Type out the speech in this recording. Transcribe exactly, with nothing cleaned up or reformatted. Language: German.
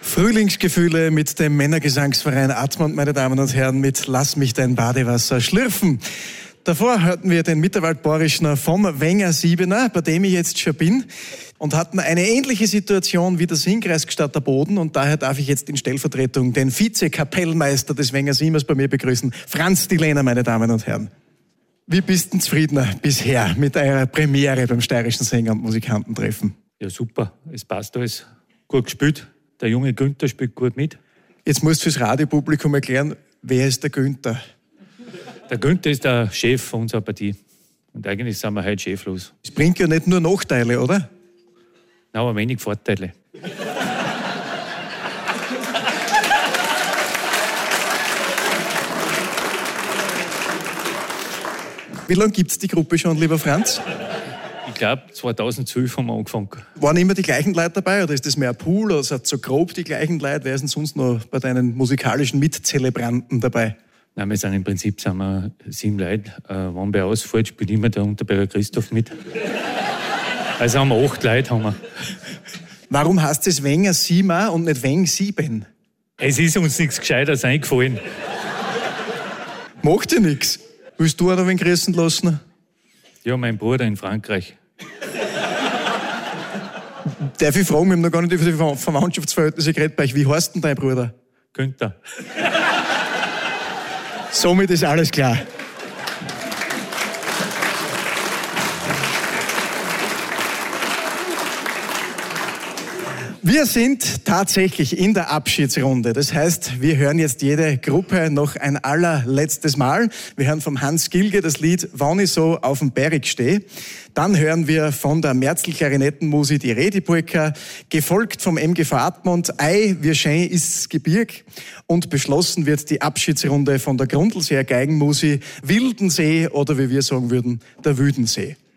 Frühlingsgefühle mit dem Männergesangsverein Admont, meine Damen und Herren, mit Lass mich dein Badewasser schlürfen. Davor hörten wir den Mitterwald-Borischner vom Wenger Siebener, bei dem ich jetzt schon bin, und hatten eine ähnliche Situation wie der Singkreis Gstatter Boden, und daher darf ich jetzt in Stellvertretung den Vize-Kapellmeister des Wenger Siebers bei mir begrüßen, Franz Dilehner, meine Damen und Herren. Wie bist du zufriedener bisher mit eurer Premiere beim Steirischen Sänger- und Musikantentreffen? Ja, super. Es passt alles. Gut gespielt. Der junge Günther spielt gut mit. Jetzt musst du fürs Radiopublikum erklären, wer ist der Günther? Der Günther ist der Chef unserer Partie. Und eigentlich sind wir heute cheflos. Es bringt ja nicht nur Nachteile, oder? Nein, aber wenig Vorteile. Wie lange gibt es die Gruppe schon, lieber Franz? Ich glaube, zweitausendzwölf haben wir angefangen. Waren immer die gleichen Leute dabei, oder ist das mehr ein Pool, oder sind so grob die gleichen Leute? Wer ist denn sonst noch bei deinen musikalischen Mitzelebranten dabei? Nein, wir sind im Prinzip sind wir sieben Leute. Äh, wenn wer ausfällt, spielt immer der Unterberger Christoph mit. Also haben wir acht Leute. Haben wir. Warum heißt es Wenger Siemer und nicht Weng Sieben? Es ist uns nichts Gescheites eingefallen. Macht dir nichts. Willst du auch noch wen grüßen lassen? Ja, mein Bruder in Frankreich. Darf ich fragen, wir haben noch gar nicht über die Verwandtschaftsverhältnisse geredet bei euch. Wie heißt denn dein Bruder? Günther. Somit ist alles klar. Wir sind tatsächlich in der Abschiedsrunde. Das heißt, wir hören jetzt jede Gruppe noch ein allerletztes Mal. Wir hören vom Hans Gilge das Lied Wann ich so auf dem Berg steh. Dann hören wir von der Merzl-Klarinettenmusi die Redipolka, gefolgt vom M G V Admont Ei, wie schön ist's Gebirg, und beschlossen wird die Abschiedsrunde von der Grundlseer Geigenmusi Wildensee, oder wie wir sagen würden, der Wüdensee.